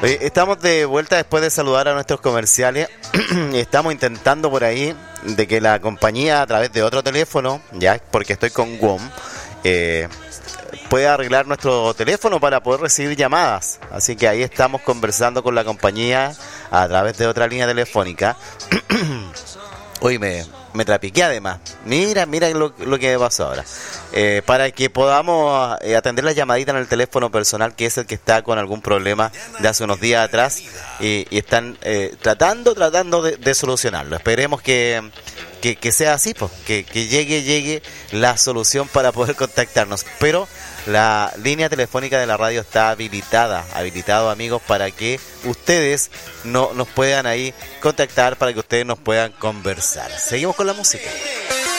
Estamos de vuelta después de saludar a nuestros comerciales. Estamos intentando por ahí de que la compañía, a través de otro teléfono, ya porque estoy con WOM, pueda arreglar nuestro teléfono para poder recibir llamadas. Así que ahí estamos conversando con la compañía a través de otra línea telefónica. Hoy me trapiqué además. Mira lo que me pasó ahora. Para que podamos atender la llamadita en el teléfono personal, que es el que está con algún problema de hace unos días atrás, y están tratando de solucionarlo. Esperemos que sea así, pues, que llegue la solución para poder contactarnos. Pero la línea telefónica de la radio está habilitado, amigos, para que ustedes nos puedan ahí contactar, para que ustedes nos puedan conversar. Seguimos con la música.